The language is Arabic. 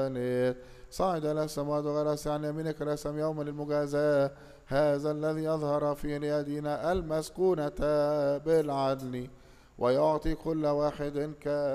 صعد إلى السماوات وغرس عن يمينك رسم يوم المجازاة، هذا الذي يظهر في اليدين المسكونة بالعدل ويعطي كل واحد